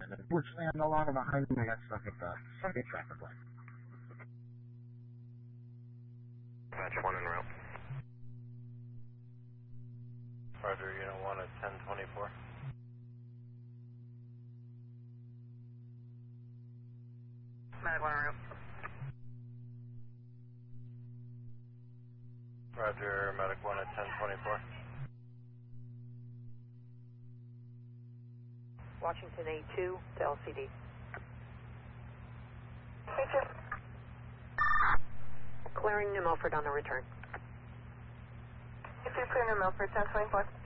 And unfortunately, I'm no longer behind him. I got stuck at the traffic light. Patch 1 en route. Roger, unit 1 at 1024. Medic 1 en route. Roger, medic 1 at 1024. Washington A2 to LCD. A2. Clearing New Milford on the return. A2 clear New Milford, 1024.